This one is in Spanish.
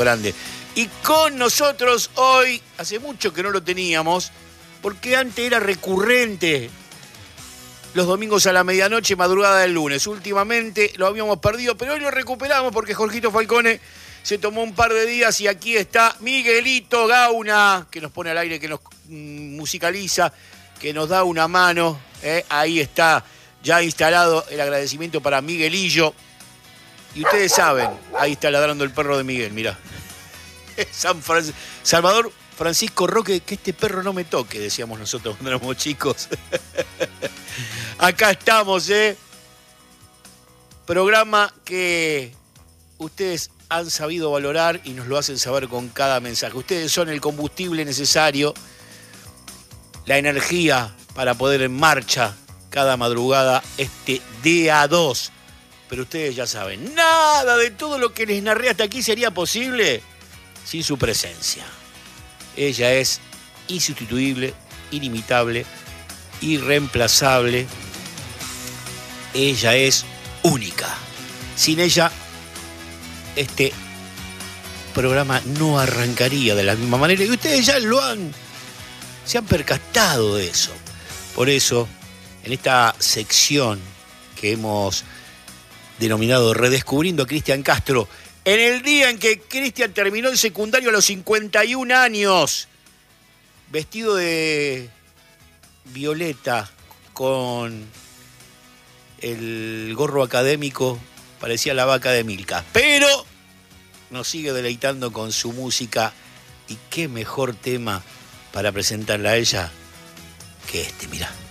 grande. Y con nosotros hoy, hace mucho que no lo teníamos, porque antes era recurrente los domingos a la medianoche, madrugada del lunes. Últimamente lo habíamos perdido, pero hoy lo recuperamos porque Jorgito Falcone se tomó un par de días y aquí está Miguelito Gauna, que nos pone al aire, que nos musicaliza, que nos da una mano. Ahí está ya instalado el agradecimiento para Miguelillo. Y ustedes saben, ahí está ladrando el perro de Miguel, mirá. Salvador Francisco Roque, que este perro no me toque, decíamos nosotros cuando éramos chicos. Acá estamos, programa que ustedes han sabido valorar y nos lo hacen saber con cada mensaje. Ustedes son el combustible necesario, la energía para poder en marcha cada madrugada este día 2. Pero ustedes ya saben, nada de todo lo que les narré hasta aquí sería posible sin su presencia. Ella es insustituible, inimitable, irreemplazable. Ella es única. Sin ella, este programa no arrancaría de la misma manera. Y ustedes ya se han percatado de eso. Por eso, en esta sección que hemos denominado Redescubriendo a Cristian Castro, en el día en que Cristian terminó el secundario a los 51 años, vestido de violeta, con el gorro académico, parecía la vaca de Milka, pero nos sigue deleitando con su música, y qué mejor tema para presentarla a ella que este, mirá.